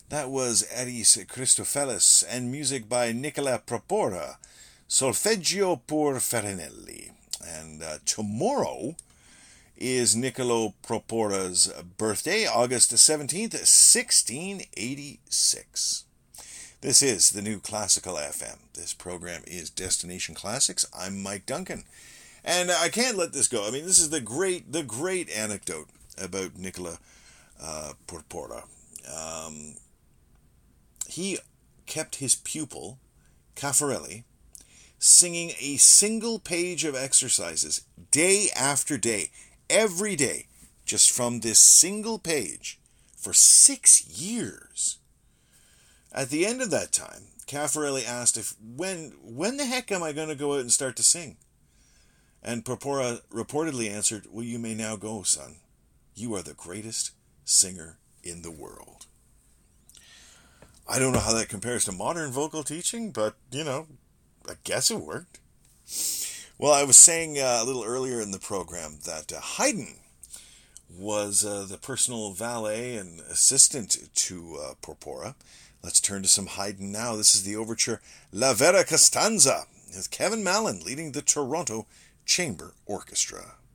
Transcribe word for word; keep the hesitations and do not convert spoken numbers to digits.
That was Aris Christofelis and music by Nicola Propora, Solfeggio per Farinelli. And uh, tomorrow is Niccolo Propora's birthday, August seventeenth, sixteen eighty-six. This is the new Classical F M. This program is Destination Classics. I'm Mike Duncan. And I can't let this go. I mean, this is the great the great anecdote about Nicola uh, Porpora. Um, he kept his pupil, Caffarelli, singing a single page of exercises day after day, every day, just from this single page, for six years. At the end of that time, Caffarelli asked if when when the heck am I going to go out and start to sing? And Porpora reportedly answered, "Well, you may now go, son. You are the greatest singer in the world." I don't know how that compares to modern vocal teaching, but, you know, I guess it worked. Well, I was saying uh, a little earlier in the program that uh, Haydn was uh, the personal valet and assistant to uh, Porpora. Let's turn to some Haydn now. This is the overture La Vera Costanza, with Kevin Mallon leading the Toronto Chamber Orchestra.